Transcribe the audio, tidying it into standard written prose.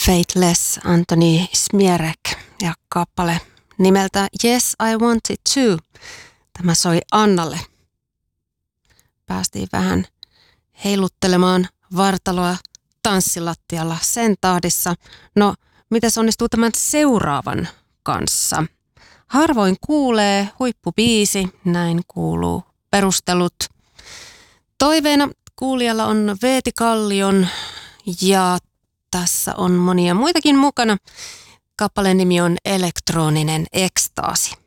Fateless, Antoni Smierek ja kappale nimeltä Yes I Want It Too. Tämä soi Annalle. Päästiin vähän heiluttelemaan vartaloa tanssilattialla sen tahdissa. No, mitäs onnistuu tämän seuraavan kanssa? Harvoin kuulee, huippubiisi, näin kuuluu perustelut. Toiveena kuulijalla on Veeti Kallion ja tässä on monia muitakin mukana. Kappaleen nimi on Elektroninen ekstaasi.